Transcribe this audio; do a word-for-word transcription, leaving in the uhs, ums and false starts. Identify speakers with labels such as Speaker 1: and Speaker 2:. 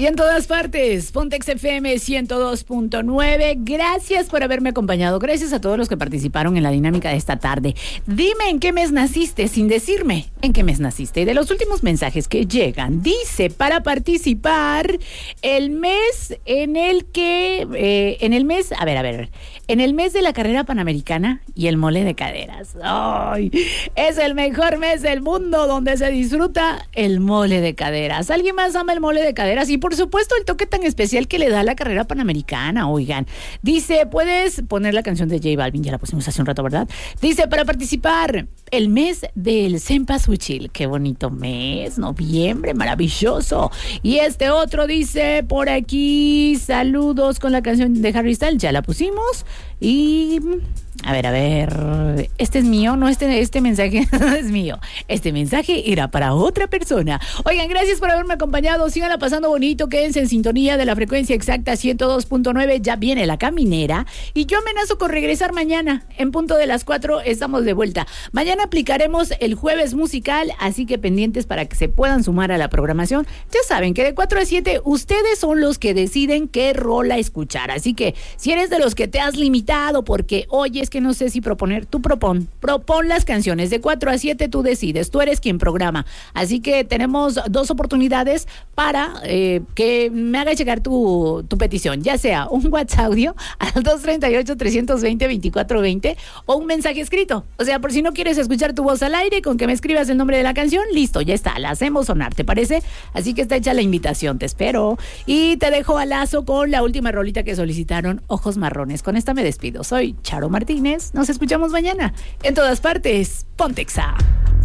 Speaker 1: Y en todas partes, Pontex F M ciento dos punto nueve. Gracias por haberme acompañado. Gracias a todos los que participaron en la dinámica de esta tarde. Dime en qué mes naciste sin decirme en qué mes naciste. Y de los últimos mensajes que llegan, dice, para participar, el mes en el que, eh, en el mes, a ver, a ver, en el mes de la carrera panamericana y el mole de caderas. ¡Ay! Es el mejor mes del mundo donde se disfruta el mole de caderas. ¿Alguien más ama el mole de caderas? Y por supuesto el toque tan especial que le da la carrera panamericana, oigan. Dice, puedes poner la canción de J Balvin, ya la pusimos hace un rato, ¿verdad? Dice, para participar, el mes del Cempasúchil. Qué bonito mes, noviembre, maravilloso. Y este otro dice por aquí, saludos con la canción de Harry Styles, ya la pusimos. Y a ver, a ver, este es mío, no, este, este mensaje no es mío. Este mensaje era para otra persona. Oigan, gracias por haberme acompañado. Síganla pasando bonito, quédense en sintonía de la frecuencia exacta ciento dos punto nueve. Ya viene la caminera y yo amenazo con regresar mañana. En punto de las cuatro estamos de vuelta. Mañana aplicaremos el jueves musical, así que pendientes para que se puedan sumar a la programación. Ya saben que de cuatro a siete ustedes son los que deciden qué rola escuchar. Así que si eres de los que te has limitado porque, oye, es que no sé si proponer, tú propon, propon las canciones, de cuatro a siete tú decides, tú eres quien programa, así que tenemos dos oportunidades para eh, que me hagas llegar tu, tu petición, ya sea un WhatsApp audio al dos tres ocho, tres dos cero, dos cuatro dos cero o un mensaje escrito, o sea, por si no quieres escuchar tu voz al aire, con que me escribas el nombre de la canción, listo, ya está, la hacemos sonar, ¿te parece? Así que está hecha la invitación, te espero, y te dejo a lazo con la última rolita que solicitaron, Ojos Marrones. Con esta me despido. Soy Charo Martínez. Nos escuchamos mañana. En todas partes, Pontexa.